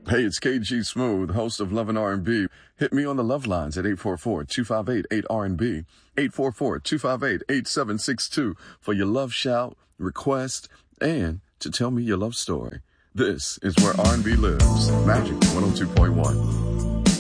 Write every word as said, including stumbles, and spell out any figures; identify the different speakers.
Speaker 1: Hey, it's K G Smooth, host of Love and R and B. Hit me on the love lines at eight four four, two five eight, eight R and B, eight four four, two five eight, eight seven six two for your love shout, request, and to tell me your love story. This is where R and B lives. Magic one oh two point one.